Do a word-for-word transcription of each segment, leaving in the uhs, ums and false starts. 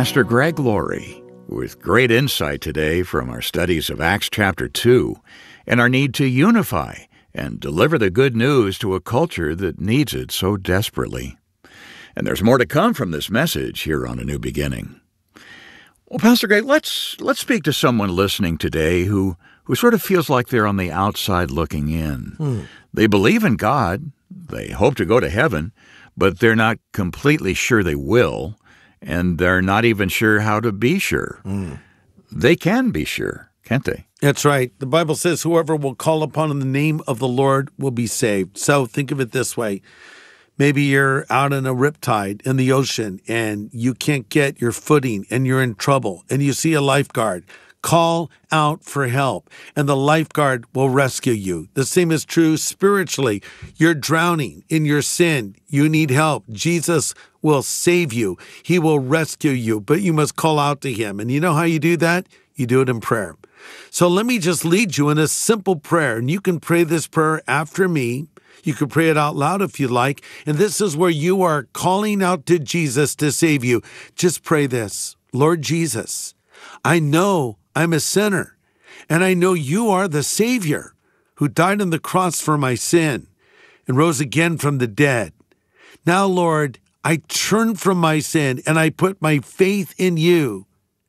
Pastor Greg Laurie with great insight today from our studies of Acts chapter two and our need to unify and deliver the good news to a culture that needs it so desperately. And there's more to come from this message here on A New Beginning. Well, Pastor Greg, let's let's speak to someone listening today who, who sort of feels like they're on the outside looking in. Hmm. They believe in God, they hope to go to heaven, but they're not completely sure they will, and they're not even sure how to be sure. Hmm. They can be sure, can't they? That's right. The Bible says whoever will call upon the name of the Lord will be saved. So think of it this way. Maybe you're out in a riptide in the ocean and you can't get your footing and you're in trouble and you see a lifeguard. Call out for help and the lifeguard will rescue you. The same is true spiritually. You're drowning in your sin. You need help. Jesus will save you. He will rescue you, but you must call out to him. And you know how you do that? You do it in prayer. So let me just lead you in a simple prayer, and you can pray this prayer after me. You can pray it out loud if you like, and this is where you are calling out to Jesus to save you. Just pray this. Lord Jesus, I know I'm a sinner, and I know you are the Savior who died on the cross for my sin and rose again from the dead. Now, Lord, I turn from my sin, and I put my faith in you.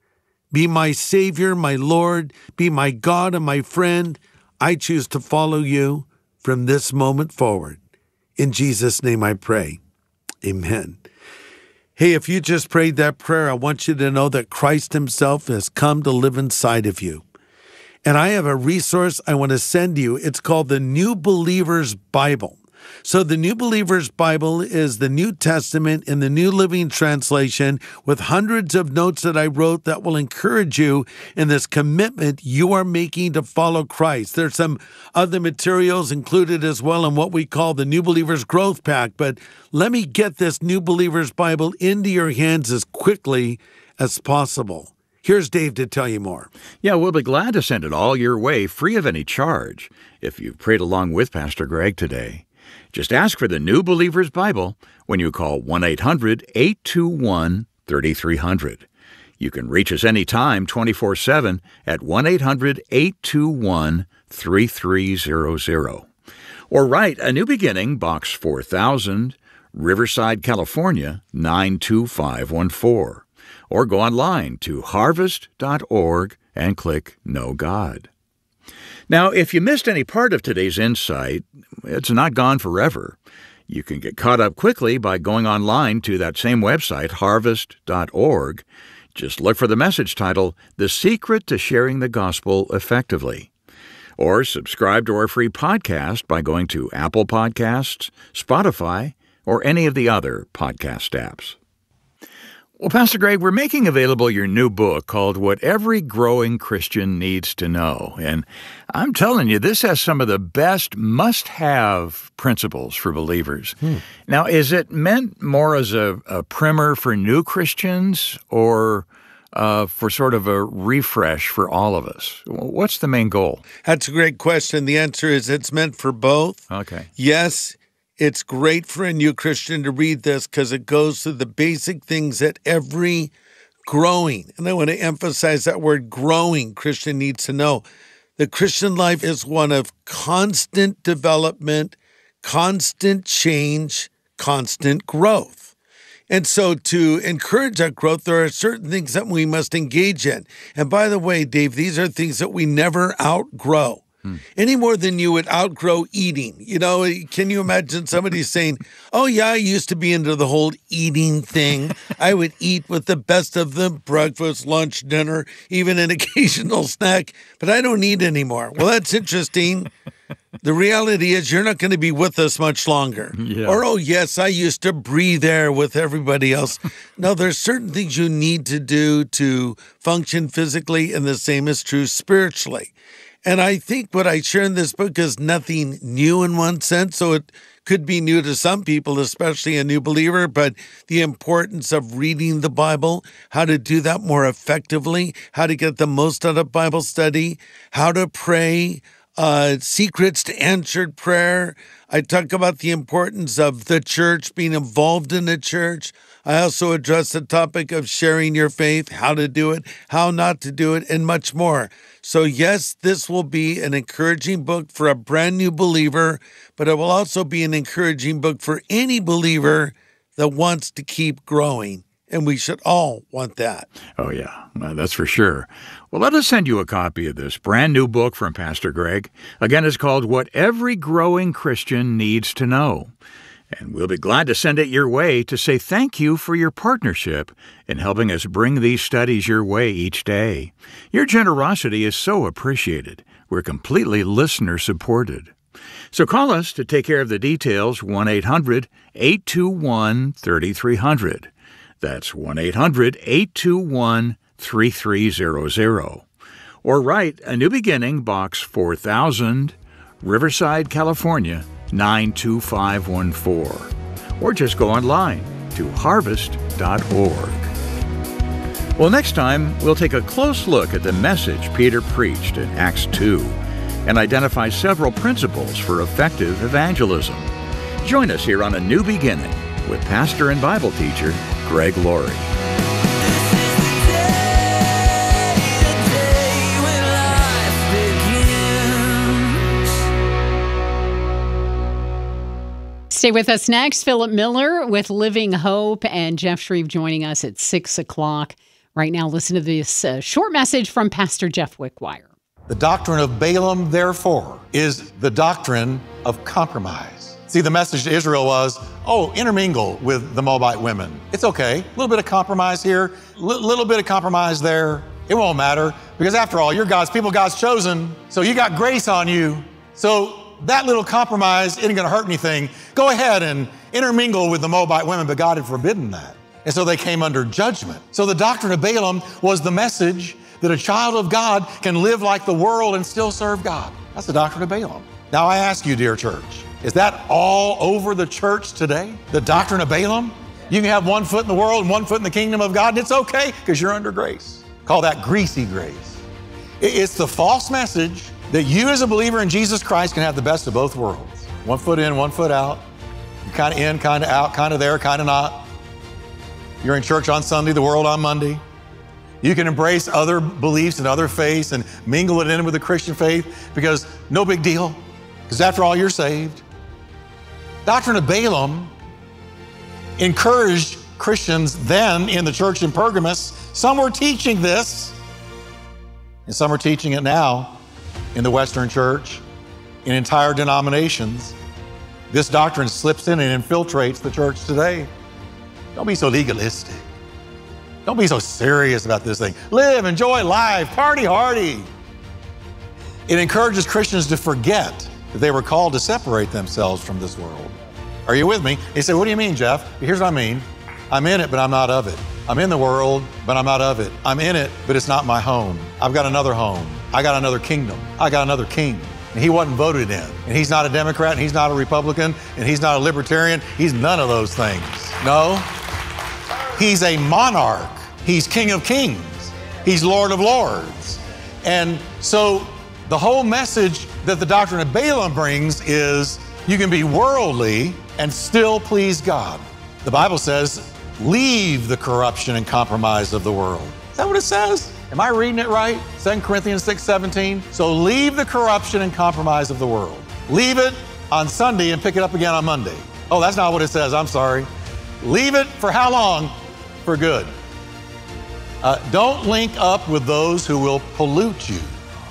Be my Savior, my Lord, be my God and my friend. I choose to follow you from this moment forward. In Jesus' name I pray. Amen. Hey, if you just prayed that prayer, I want you to know that Christ himself has come to live inside of you. And I have a resource I want to send you. It's called the New Believer's Bible. So the New Believer's Bible is the New Testament in the New Living Translation with hundreds of notes that I wrote that will encourage you in this commitment you are making to follow Christ. There's some other materials included as well in what we call the New Believer's Growth Pack, but let me get this New Believer's Bible into your hands as quickly as possible. Here's Dave to tell you more. Yeah, we'll be glad to send it all your way free of any charge if you've prayed along with Pastor Greg today. Just ask for the New Believer's Bible when you call one eight hundred eight two one three three zero zero. You can reach us anytime twenty-four seven at one eight hundred eight two one three three zero zero. Or write A New Beginning, Box four thousand, Riverside, California, nine two five one four. Or go online to harvest dot org and click Know God. Now, if you missed any part of today's insight, it's not gone forever. You can get caught up quickly by going online to that same website, harvest dot org. Just look for the message title, The Secret to Sharing the Gospel Effectively. Or subscribe to our free podcast by going to Apple Podcasts, Spotify, or any of the other podcast apps. Well, Pastor Greg, we're making available your new book called What Every Growing Christian Needs to Know. And I'm telling you, this has some of the best must-have principles for believers. Hmm. Now, is it meant more as a, a primer for new Christians or uh, for sort of a refresh for all of us? What's the main goal? That's a great question. The answer is it's meant for both. Okay. Yes, it's great for a new Christian to read this because it goes through the basic things that every growing, and I want to emphasize that word growing, Christian needs to know. The Christian life is one of constant development, constant change, constant growth. And so to encourage that growth, there are certain things that we must engage in. And by the way, Dave, these are things that we never outgrow. Hmm. Any more than you would outgrow eating. You know, can you imagine somebody saying, oh, yeah, I used to be into the whole eating thing. I would eat with the best of them, breakfast, lunch, dinner, even an occasional snack, but I don't eat anymore. Well, that's interesting. The reality is you're not going to be with us much longer. Yeah. Or, oh, yes, I used to breathe air with everybody else. No, there's certain things you need to do to function physically, and the same is true spiritually. And I think what I share in this book is nothing new in one sense, so it could be new to some people, especially a new believer, but the importance of reading the Bible, how to do that more effectively, how to get the most out of Bible study, how to pray, uh, secrets to answered prayer. I talk about the importance of the church, being involved in the church. I also address the topic of sharing your faith, how to do it, how not to do it, and much more. So yes, this will be an encouraging book for a brand new believer, but it will also be an encouraging book for any believer that wants to keep growing. And we should all want that. Oh, yeah, uh, that's for sure. Well, let us send you a copy of this brand new book from Pastor Greg. Again, it's called What Every Growing Christian Needs to Know. And we'll be glad to send it your way to say thank you for your partnership in helping us bring these studies your way each day. Your generosity is so appreciated. We're completely listener-supported. So call us to take care of the details, one eight hundred eight two one three three zero zero. That's one eight hundred eight two one three three zero zero. Or write A New Beginning, Box four thousand, Riverside, California, nine two five one four. Or just go online to harvest dot org. Well, next time, we'll take a close look at the message Peter preached in Acts two and identify several principles for effective evangelism. Join us here on A New Beginning with pastor and Bible teacher Greg Laurie. Stay with us next. Philip Miller with Living Hope and Jeff Shreve joining us at six o'clock. Right now, listen to this uh, short message from Pastor Jeff Wickwire. The doctrine of Balaam, therefore, is the doctrine of compromise. See, the message to Israel was, oh, intermingle with the Moabite women. It's okay. A little bit of compromise here, a L- little bit of compromise there. It won't matter because after all, you're God's people, God's chosen. So you got grace on you. So that little compromise isn't going to hurt anything. Go ahead and intermingle with the Moabite women, but God had forbidden that. And so they came under judgment. So the doctrine of Balaam was the message that a child of God can live like the world and still serve God. That's the doctrine of Balaam. Now I ask you, dear church, is that all over the church today? The doctrine of Balaam? You can have one foot in the world and one foot in the kingdom of God, and it's okay because you're under grace. Call that greasy grace. It's the false message that you as a believer in Jesus Christ can have the best of both worlds. One foot in, one foot out. You're kind of in, kind of out, kind of there, kind of not. You're in church on Sunday, the world on Monday. You can embrace other beliefs and other faiths and mingle it in with the Christian faith because no big deal, because after all, you're saved. Doctrine of Balaam encouraged Christians then in the church in Pergamos. Some were teaching this, and some are teaching it now in the Western church, in entire denominations. This doctrine slips in and infiltrates the church today. Don't be so legalistic. Don't be so serious about this thing. Live, enjoy life, party hardy. It encourages Christians to forget that they were called to separate themselves from this world. Are you with me? You say, what do you mean, Jeff? Here's what I mean. I'm in it, but I'm not of it. I'm in the world, but I'm not of it. I'm in it, but it's not my home. I've got another home. I got another kingdom. I got another king. And he wasn't voted in. And he's not a Democrat, and he's not a Republican, and he's not a libertarian. He's none of those things. No. He's a monarch. He's King of Kings. He's Lord of Lords. And so the whole message that the doctrine of Balaam brings is you can be worldly and still please God. The Bible says, leave the corruption and compromise of the world. Is that what it says? Am I reading it right? Second Corinthians six seventeen. So leave the corruption and compromise of the world. Leave it on Sunday and pick it up again on Monday. Oh, that's not what it says. I'm sorry. Leave it for how long? For good. Uh, don't link up with those who will pollute you.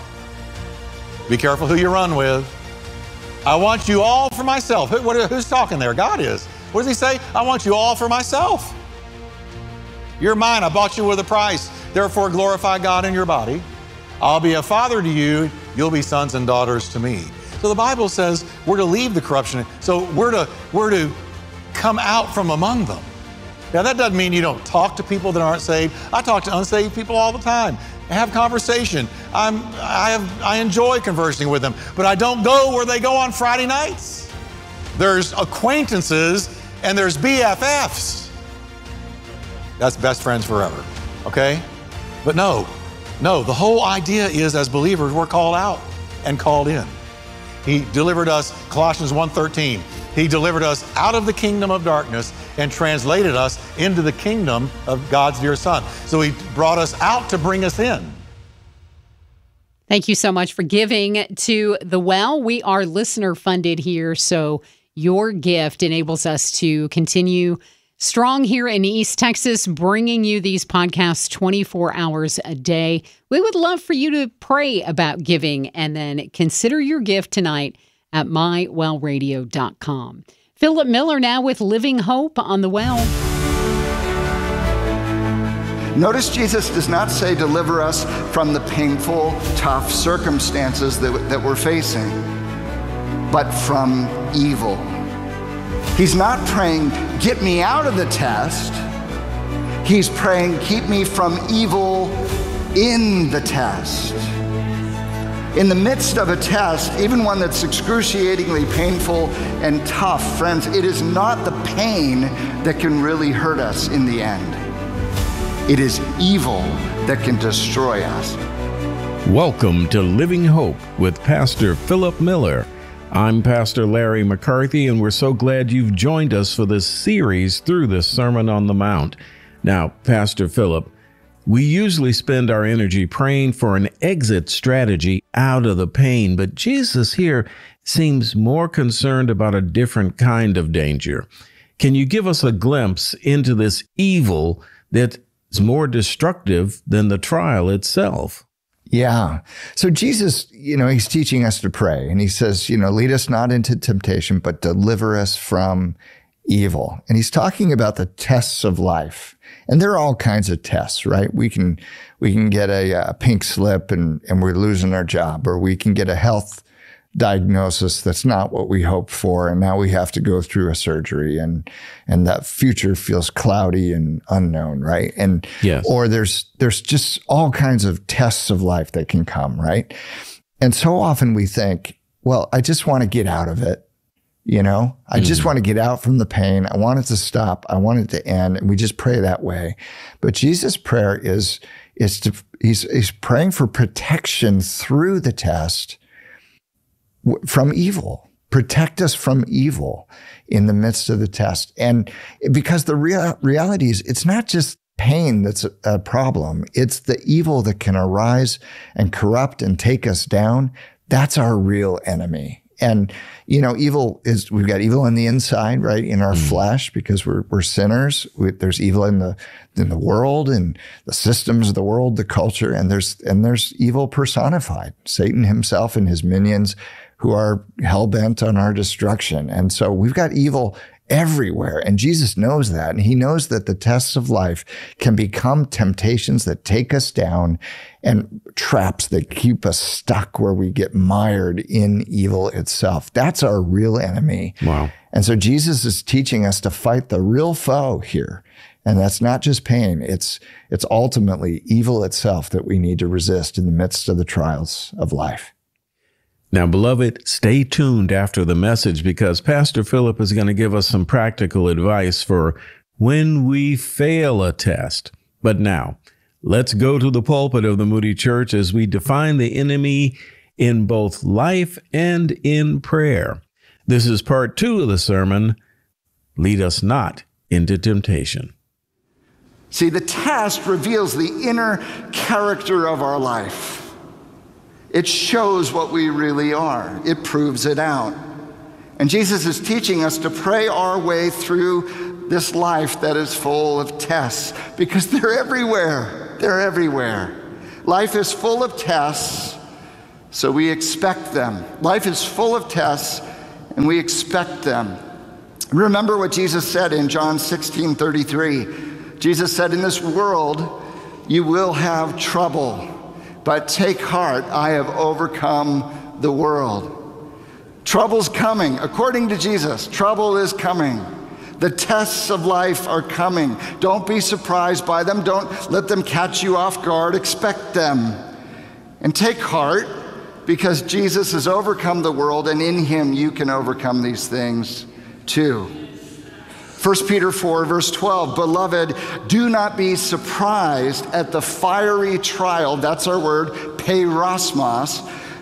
Be careful who you run with. I want you all for myself. Who, what, who's talking there? God is. What does he say? I want you all for myself. You're mine. I bought you with a price. Therefore, glorify God in your body. I'll be a father to you. You'll be sons and daughters to me. So the Bible says we're to leave the corruption. So we're to, we're to come out from among them. Now, that doesn't mean you don't talk to people that aren't saved. I talk to unsaved people all the time. I have conversation. I'm, I, have, I enjoy conversing with them, but I don't go where they go on Friday nights. There's acquaintances and there's B F Fs. That's best friends forever, okay? But no, no, the whole idea is as believers, we're called out. and called in. He delivered us, Colossians one thirteen, he delivered us out of the kingdom of darkness and translated us into the kingdom of God's dear Son. So he brought us out to bring us in. Thank you so much for giving to The Well. We are listener funded here, so your gift enables us to continue strong here in East Texas, bringing you these podcasts twenty-four hours a day. We would love for you to pray about giving and then consider your gift tonight at my well radio dot com. Philip Miller now with Living Hope on The Well. Notice Jesus does not say deliver us from the painful, tough circumstances that, that we're facing, but from evil. He's not praying, get me out of the test. He's praying, keep me from evil in the test. In the midst of a test, even one that's excruciatingly painful and tough, friends, it is not the pain that can really hurt us in the end. It is evil that can destroy us. Welcome to Living Hope with Pastor Philip Miller. I'm Pastor Larry McCarthy, and we're so glad you've joined us for this series through the Sermon on the Mount. Now, Pastor Philip, we usually spend our energy praying for an exit strategy out of the pain, but Jesus here seems more concerned about a different kind of danger. Can you give us a glimpse into this evil that is more destructive than the trial itself? Yeah. So Jesus, you know, he's teaching us to pray, and he says, you know, lead us not into temptation, but deliver us from evil. And he's talking about the tests of life. And there are all kinds of tests, right? We can, we can get a, a pink slip and, and we're losing our job, or we can get a health diagnosis that's not what we hoped for, and now we have to go through a surgery, and and that future feels cloudy and unknown, right? And yes. Or there's there's just all kinds of tests of life that can come, right? And so often we think, well, I just want to get out of it, you know? I mm. just want to get out from the pain. I want it to stop. I want it to end. And we just pray that way. But Jesus' prayer is is to he's he's praying for protection through the test from evil. Protect us from evil in the midst of the test. And because the real reality is, it's not just pain that's a, a problem. It's the evil that can arise and corrupt and take us down. That's our real enemy. And, you know, evil is, we've got evil on the inside, right? In our mm. flesh, because we're, we're sinners. We, there's evil in the, in the world and the systems of the world, the culture, and there's, and there's evil personified. Satan himself and his minions who are hell-bent on our destruction. And so we've got evil everywhere. And Jesus knows that. And he knows that the tests of life can become temptations that take us down and traps that keep us stuck where we get mired in evil itself. That's our real enemy. Wow. And so Jesus is teaching us to fight the real foe here. And that's not just pain. It's, it's ultimately evil itself that we need to resist in the midst of the trials of life. Now, beloved, stay tuned after the message, because Pastor Philip is going to give us some practical advice for when we fail a test. But now, let's go to the pulpit of the Moody Church as we define the enemy in both life and in prayer. This is part two of the sermon, Lead Us Not into Temptation. See, the test reveals the inner character of our life. It shows what we really are. It proves it out. And Jesus is teaching us to pray our way through this life that is full of tests, because they're everywhere. They're everywhere. Life is full of tests, so we expect them. Life is full of tests, and we expect them. Remember what Jesus said in John sixteen thirty-three. Jesus said, in this world, you will have trouble. But take heart, I have overcome the world. Trouble's coming. According to Jesus, trouble is coming. The tests of life are coming. Don't be surprised by them. Don't let them catch you off guard. Expect them. And take heart, because Jesus has overcome the world, and in him you can overcome these things too. First Peter four, verse twelve, beloved, do not be surprised at the fiery trial, that's our word, peirasmos,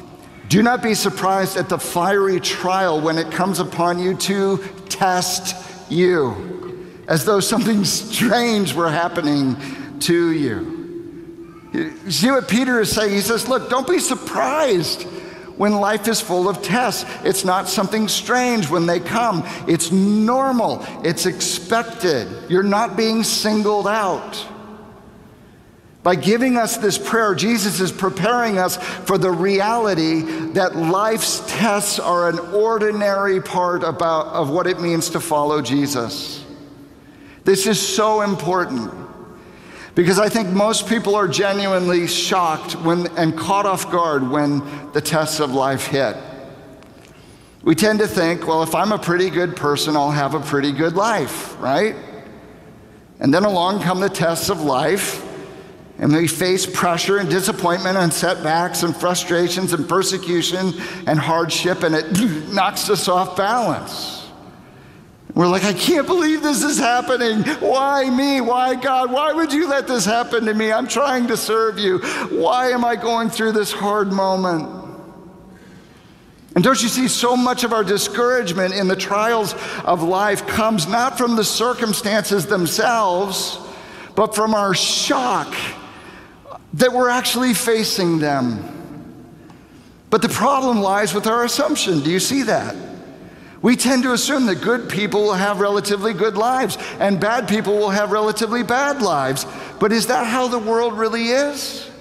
Do not be surprised at the fiery trial when it comes upon you to test you, as though something strange were happening to you. You see what Peter is saying? He says, look, don't be surprised when life is full of tests. It's not something strange when they come. It's normal. It's expected. You're not being singled out. By giving us this prayer, Jesus is preparing us for the reality that life's tests are an ordinary part about, of what it means to follow Jesus. This is so important because I think most people are genuinely shocked when, and caught off guard when the tests of life hit. We tend to think, well, if I'm a pretty good person, I'll have a pretty good life, right? And then along come the tests of life, and we face pressure and disappointment and setbacks and frustrations and persecution and hardship, and it knocks us off balance. We're like, I can't believe this is happening. Why me? Why God? Why would you let this happen to me? I'm trying to serve you. Why am I going through this hard moment? And don't you see, so much of our discouragement in the trials of life comes not from the circumstances themselves, but from our shock that we're actually facing them. But the problem lies with our assumption. Do you see that? We tend to assume that good people will have relatively good lives and bad people will have relatively bad lives. But is that how the world really is?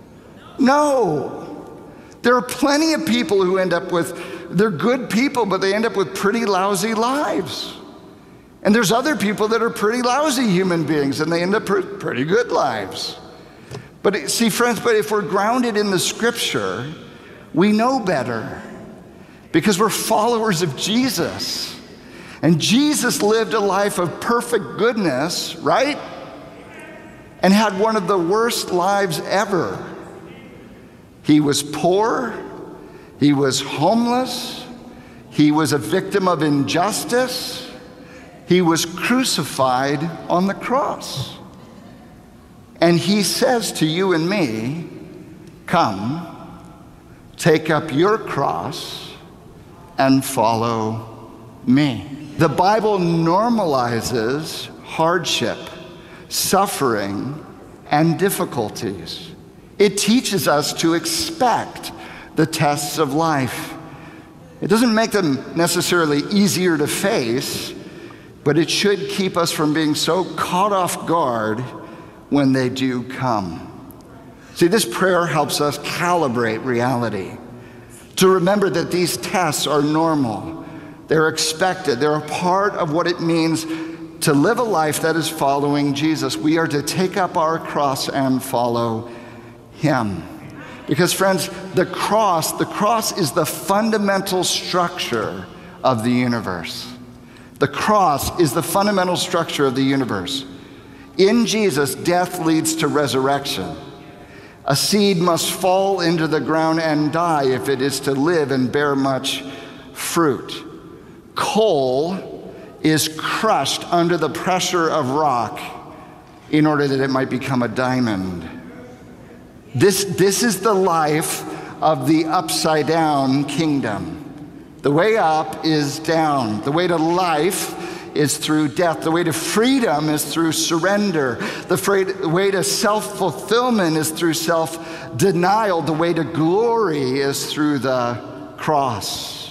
No. There are plenty of people who end up with, they're good people, but they end up with pretty lousy lives. And there's other people that are pretty lousy human beings and they end up with pretty good lives. But see, friends, but if we're grounded in the scripture, we know better because we're followers of Jesus. And Jesus lived a life of perfect goodness, right? And had one of the worst lives ever. He was poor, he was homeless, he was a victim of injustice, he was crucified on the cross. And he says to you and me, come, take up your cross and follow me. The Bible normalizes hardship, suffering, and difficulties. It teaches us to expect the tests of life. It doesn't make them necessarily easier to face, but it should keep us from being so caught off guard when they do come. See, this prayer helps us calibrate reality, to remember that these tests are normal, they're expected, they're a part of what it means to live a life that is following Jesus. We are to take up our cross and follow him. Because friends, the cross, the cross is the fundamental structure of the universe. The cross is the fundamental structure of the universe. In Jesus, death leads to resurrection. A seed must fall into the ground and die if it is to live and bear much fruit. Coal is crushed under the pressure of rock in order that it might become a diamond. This, this is the life of the upside down kingdom. The way up is down. The way to life is through death. The way to freedom is through surrender. The way to self-fulfillment is through self-denial. The way to glory is through the cross.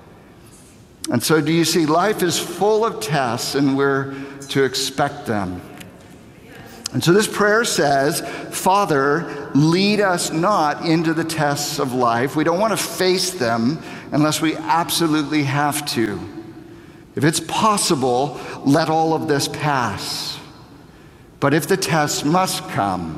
And so do you see, life is full of tests and we're to expect them. And so this prayer says, Father, lead us not into the tests of life. We don't want to face them unless we absolutely have to. If it's possible, let all of this pass. But if the tests must come,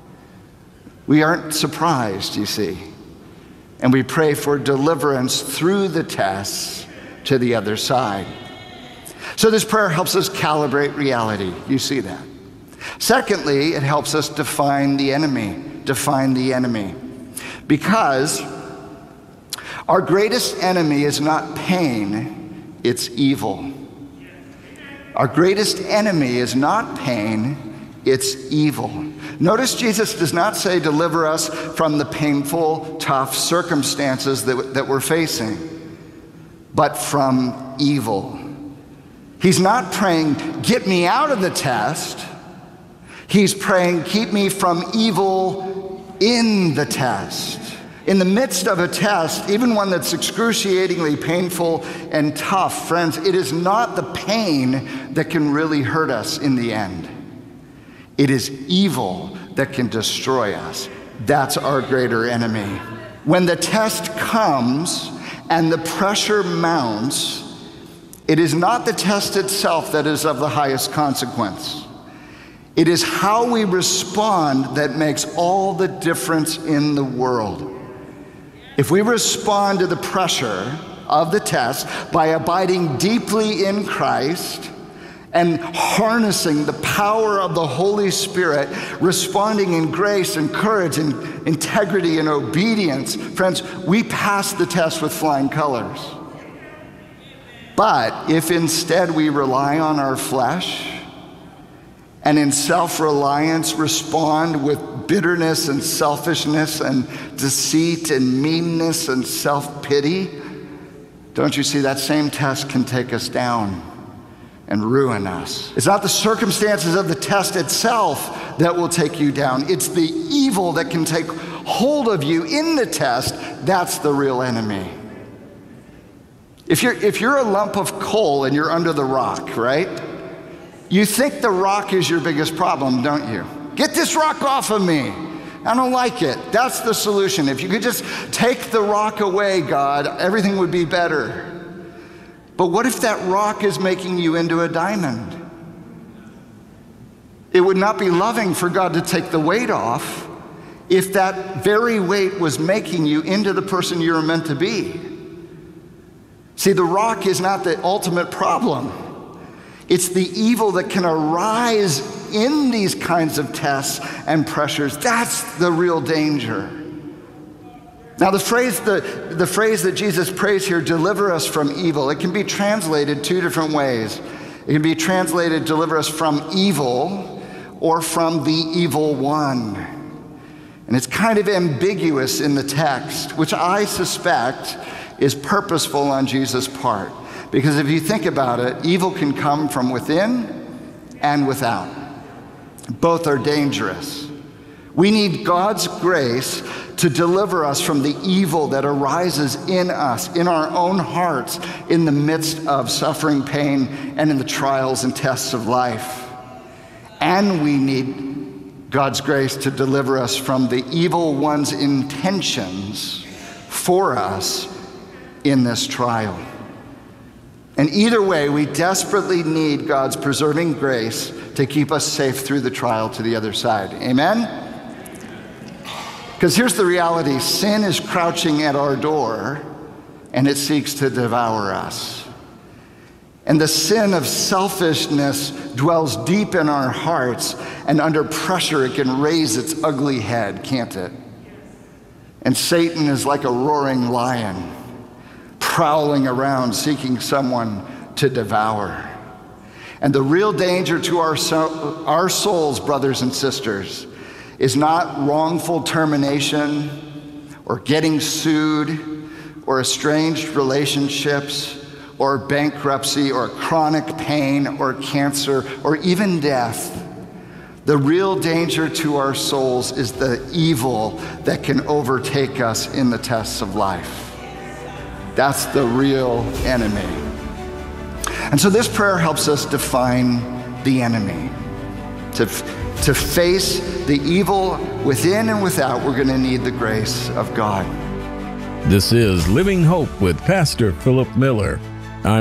we aren't surprised, you see. And we pray for deliverance through the tests to the other side. So this prayer helps us calibrate reality. You see that. Secondly, it helps us define the enemy. Define the enemy. Because our greatest enemy is not pain, it's evil. Our greatest enemy is not pain, It's evil. Notice Jesus does not say deliver us from the painful, tough circumstances that, that we're facing, but from evil. He's not praying, get me out of the test. He's praying, keep me from evil in the test. In the midst of a test, even one that's excruciatingly painful and tough, friends, it is not the pain that can really hurt us in the end. It is evil that can destroy us. That's our greater enemy. When the test comes and the pressure mounts, it is not the test itself that is of the highest consequence. It is how we respond that makes all the difference in the world. If we respond to the pressure of the test by abiding deeply in Christ and harnessing the power of the Holy Spirit, responding in grace and courage and integrity and obedience, friends, we pass the test with flying colors. But if instead we rely on our flesh and in self-reliance respond with bitterness and selfishness and deceit and meanness and self-pity, don't you see that same test can take us down and ruin us. It's not the circumstances of the test itself that will take you down. It's the evil that can take hold of you in the test. That's the real enemy. If you're, if you're a lump of coal and you're under the rock, right? You think the rock is your biggest problem, don't you? Get this rock off of me. I don't like it. That's the solution. If you could just take the rock away, God, everything would be better. But what if that rock is making you into a diamond? It would not be loving for God to take the weight off if that very weight was making you into the person you're meant to be. See, the rock is not the ultimate problem. It's the evil that can arise in these kinds of tests and pressures. That's the real danger. Now, the phrase, the, the phrase that Jesus prays here, deliver us from evil, it can be translated two different ways. It can be translated, deliver us from evil, or from the evil one. And it's kind of ambiguous in the text, which I suspect is purposeful on Jesus' part. Because if you think about it, evil can come from within and without. Both are dangerous. We need God's grace to deliver us from the evil that arises in us, in our own hearts, in the midst of suffering, pain, and in the trials and tests of life. And we need God's grace to deliver us from the evil one's intentions for us in this trial. And either way, we desperately need God's preserving grace to keep us safe through the trial to the other side. Amen? Because here's the reality. Sin is crouching at our door, and it seeks to devour us. And the sin of selfishness dwells deep in our hearts, and under pressure it can raise its ugly head, can't it? And Satan is like a roaring lion, prowling around seeking someone to devour. And the real danger to our, so- our souls, brothers and sisters, is not wrongful termination or getting sued or estranged relationships or bankruptcy or chronic pain or cancer or even death. The real danger to our souls is the evil that can overtake us in the tests of life. That's the real enemy. And so this prayer helps us define the enemy. To, to face the evil within and without, we're going to need the grace of God. This is Living Hope with Pastor Philip Miller.